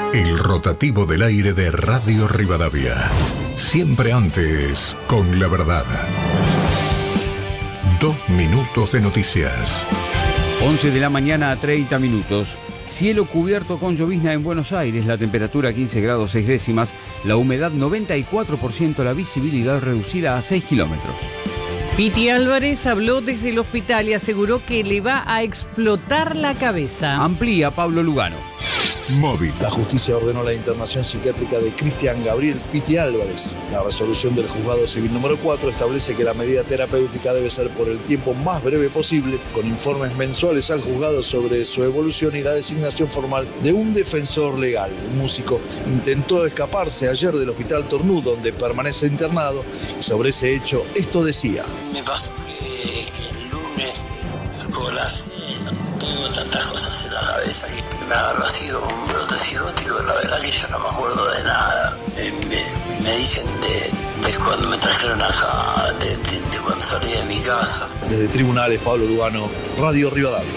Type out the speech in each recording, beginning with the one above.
El rotativo del aire de Radio Rivadavia. Siempre antes, con la verdad. 2 minutos de noticias. 11 de la mañana a 30 minutos. Cielo cubierto con llovizna en Buenos Aires, la temperatura 15 grados 6 décimas, la humedad 94%, la visibilidad reducida a 6 kilómetros. Piti Álvarez habló desde el hospital y aseguró que le va a explotar la cabeza. Amplía Pablo Lugano. Móvil. La justicia ordenó la internación psiquiátrica de Cristian Gabriel Piti Álvarez. La resolución del juzgado civil número 4 establece que la medida terapéutica debe ser por el tiempo más breve posible, con informes mensuales al juzgado sobre su evolución y la designación formal de un defensor legal. El músico intentó escaparse ayer del hospital Tornú, donde permanece internado, y sobre ese hecho esto decía. Me pasó que el lunes con tengo tantas cosas en la cabeza que me agarró así como un brote psicótico. La verdad que yo no me acuerdo de nada. Me dicen de cuando me trajeron acá, de cuando salí de mi casa. Desde Tribunales, Pablo Lugano, Radio Rivadavia.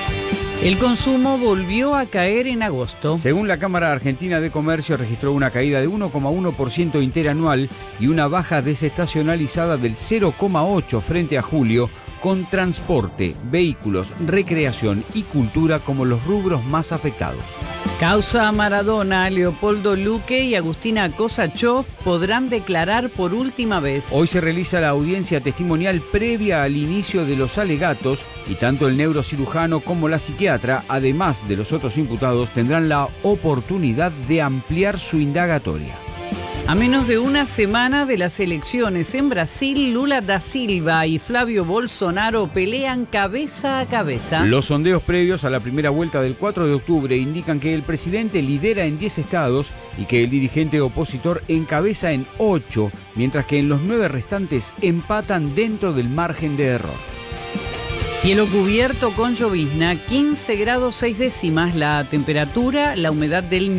El consumo volvió a caer en agosto. Según la Cámara Argentina de Comercio, registró una caída de 1,1% interanual y una baja desestacionalizada del 0,8% frente a julio, con transporte, vehículos, recreación y cultura como los rubros más afectados. Causa Maradona, Leopoldo Luque y Agustina Kosachov podrán declarar por última vez. Hoy se realiza la audiencia testimonial previa al inicio de los alegatos y tanto el neurocirujano como la psiquiatra, además de los otros imputados, tendrán la oportunidad de ampliar su indagatoria. A menos de una semana de las elecciones en Brasil, Lula da Silva y Flavio Bolsonaro pelean cabeza a cabeza. Los sondeos previos a la primera vuelta del 4 de octubre indican que el presidente lidera en 10 estados y que el dirigente opositor encabeza en 8, mientras que en los 9 restantes empatan dentro del margen de error. Cielo cubierto con llovizna, 15 grados 6 décimas la temperatura, la humedad del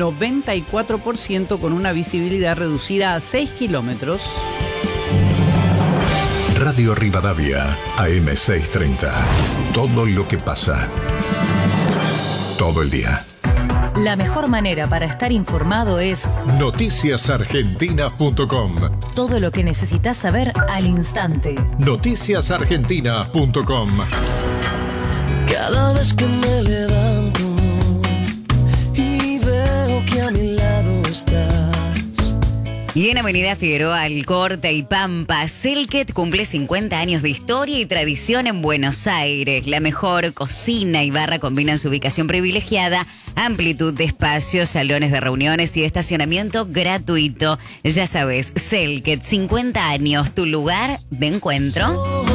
94% con una visibilidad reducida a 6 kilómetros. Radio Rivadavia, AM 630. Todo lo que pasa. Todo el día. La mejor manera para estar informado es noticiasargentina.com. todo lo que necesitas saber al instante. noticiasargentina.com. Cada vez que me levanto y veo que a mi lado estás. Y en Avenida Figueroa, Alcorta y Pampa, Selket cumple 50 años de historia y tradición en Buenos Aires. La mejor cocina y barra combinan su ubicación privilegiada, amplitud de espacios, salones de reuniones y estacionamiento gratuito. Ya sabes, Selket, 50 años, tu lugar de encuentro.